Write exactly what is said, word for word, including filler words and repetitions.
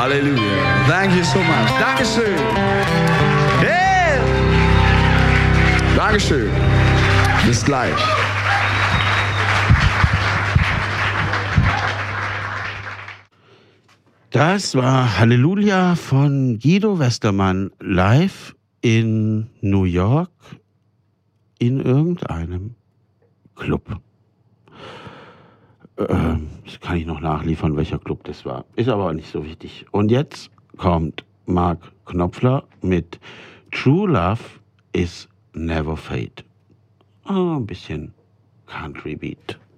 Halleluja. Thank you so much. Dankeschön. Hey. Dankeschön. Bis gleich. Das war Halleluja von Guido Westermann live in New York in irgendeinem Club. Ähm, das kann ich noch nachliefern, welcher Club das war. Ist aber nicht so wichtig. Und jetzt kommt Mark Knopfler mit True Love is Never Fade. Oh, ein bisschen Country Beat.